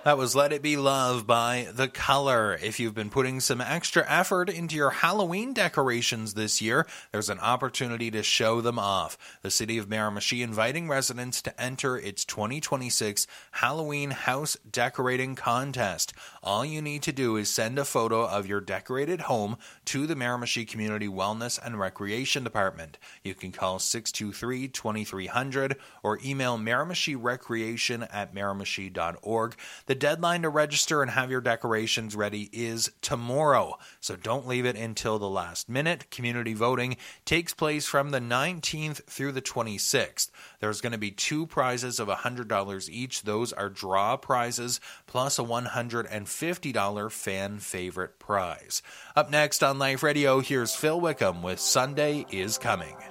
That was Let It Be Love by The Color. If you've been putting some extra effort into your Halloween decorations this year, there's an opportunity to show them off. The City of Miramichi inviting residents to enter its 2026 Halloween House Decorating Contest. All you need to do is send a photo of your decorated home to the Miramichi Community Wellness and Recreation Department. You can call 623-2300 or email miramichirecreation@miramichi.org. The deadline to register and have your decorations ready is tomorrow, so don't leave it until the last minute. Community voting takes place from the 19th through the 26th. There's going to be 2 prizes of $100 each. Those are draw prizes, plus a $150 fan favorite prize. Up next on Life Radio, here's Phil Wickham with Sunday is Coming.